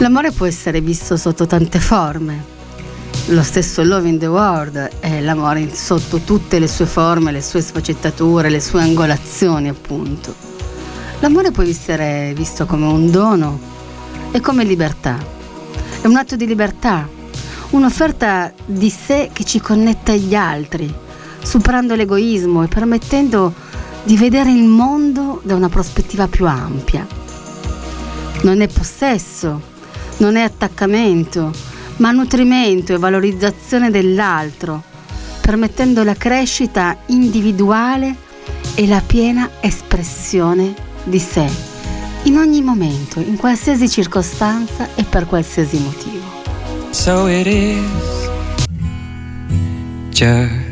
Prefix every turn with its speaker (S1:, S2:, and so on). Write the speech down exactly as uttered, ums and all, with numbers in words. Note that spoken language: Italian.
S1: L'amore può essere visto sotto tante forme. Lo stesso Love in the World è l'amore sotto tutte le sue forme, le sue sfaccettature, le sue angolazioni, appunto. L'amore può essere visto come un dono e come libertà. È un atto di libertà, un'offerta di sé che ci connette agli altri, superando l'egoismo e permettendo di vedere il mondo da una prospettiva più ampia. Non è possesso, non è attaccamento, ma nutrimento e valorizzazione dell'altro, permettendo la crescita individuale e la piena espressione di sé, in ogni momento, in qualsiasi circostanza e per qualsiasi motivo.
S2: So it is just